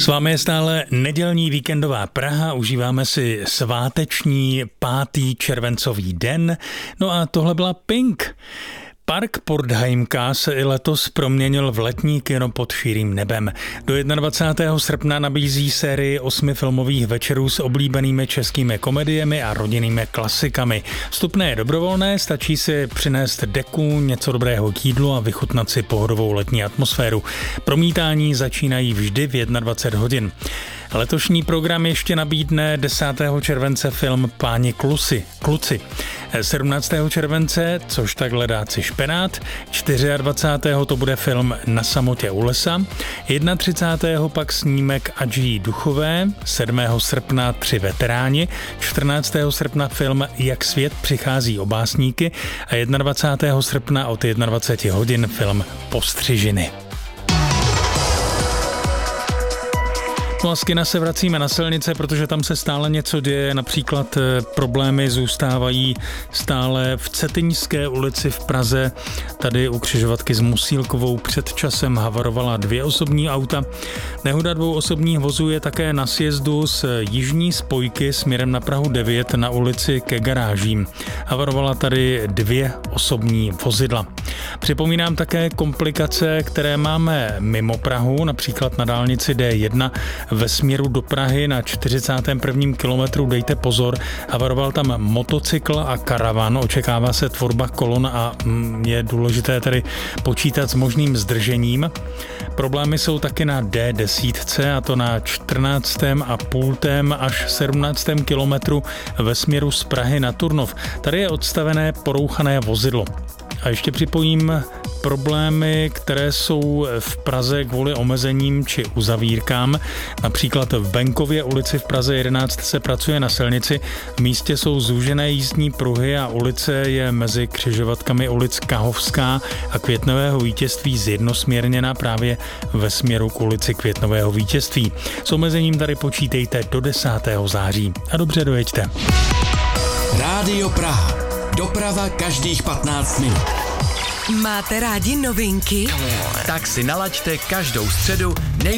S vámi je stále nedělní víkendová Praha, užíváme si sváteční 5. červencový den, no a tohle byla Pink. Park Portheimka se i letos proměnil v letní kino pod širým nebem. Do 21. srpna nabízí sérii 8 filmových večerů s oblíbenými českými komediemi a rodinnými klasikami. Vstupné je dobrovolné, stačí si přinést deku, něco dobrého k jídlu a vychutnat si pohodovou letní atmosféru. Promítání začínají vždy v 21 hodin. Letošní program ještě nabídne 10. července film Páni kluci. 17. července, což tak Ledáci špenát, 24. to bude film Na samotě u lesa, 31. pak snímek Adží Duchové, 7. srpna 3 veteráni, 14. srpna film Jak svět přichází o básníky a 21. srpna od 21 hodin film Postřižiny. No a z kina se vracíme na silnice, protože tam se stále něco děje, například problémy zůstávají stále v Cetyňské ulici v Praze. Tady u křižovatky s Musílkovou před časem havarovala 2 osobní auta. Nehoda 2 osobních vozů je také na sjezdu z jižní spojky směrem na Prahu 9 na ulici ke garážím. Havarovala tady 2 osobní vozidla. Připomínám také komplikace, které máme mimo Prahu, například na dálnici D1 ve směru do Prahy na 41. kilometru, dejte pozor, havaroval tam motocykl a karavan, očekává se tvorba kolon a je důležité tedy počítat s možným zdržením. Problémy jsou taky na D10, a to na 14,5. až 17. kilometru ve směru z Prahy na Turnov. Tady je odstavené porouchané vozidlo. A ještě připojím problémy, které jsou v Praze kvůli omezením či uzavírkám. Například v Benkově ulici v Praze 11 se pracuje na silnici. V místě jsou zúžené jízdní pruhy a ulice je mezi křižovatkami ulic Kahovská a Květnového Vítězství zjednosměrněna právě ve směru k ulici Květnového Vítězství. S omezením tady počítejte do 10. září. A dobře dojeďte. Rádio Praha. Doprava každých 15 minut. Máte rádi novinky? Tak si nalaďte každou středu